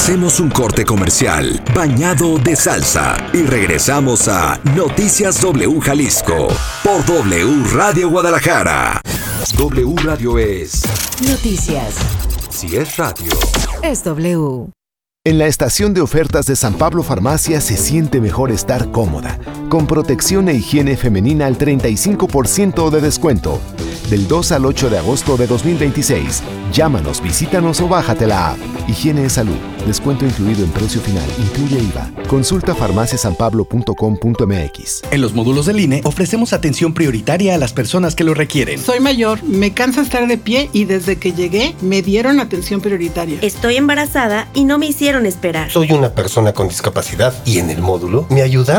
Hacemos un corte comercial bañado de salsa y regresamos a Noticias W Jalisco por W Radio Guadalajara. W Radio es noticias. Si es radio, es W. En la estación de ofertas de San Pablo Farmacia se siente mejor estar cómoda, con protección e higiene femenina al 35% de descuento. Del 2 al 8 de agosto de 2026. Llámanos, visítanos o bájate la app. Higiene es salud. Descuento incluido en precio final. Incluye IVA. Consulta farmaciasanpablo.com.mx. En los módulos del INE ofrecemos atención prioritaria a las personas que lo requieren. Soy mayor, me cansa estar de pie y desde que llegué me dieron atención prioritaria. Estoy embarazada y no me hicieron esperar. Soy una persona con discapacidad y en el módulo me ayudaron